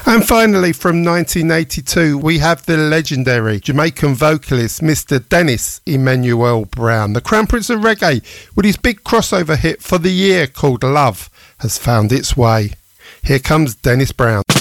And finally, from 1982, we have the legendary Jamaican vocalist Mr. Dennis Emmanuel Brown, the Crown Prince of Reggae, with his big crossover hit for the year called Love Has Found Its Way. Here comes Dennis Brown.